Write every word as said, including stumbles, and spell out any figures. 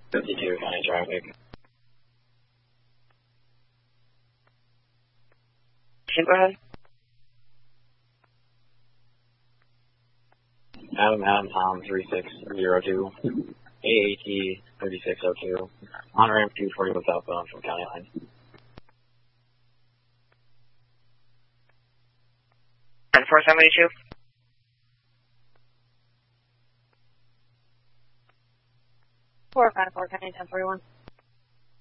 fifty-two, county traffic. Go ahead. Adam, Adam, Tom, three six zero two, A A T thirty-six oh two, on ramp two forty-one southbound from county line. And four seventy-two? four five four, county ten forty-one.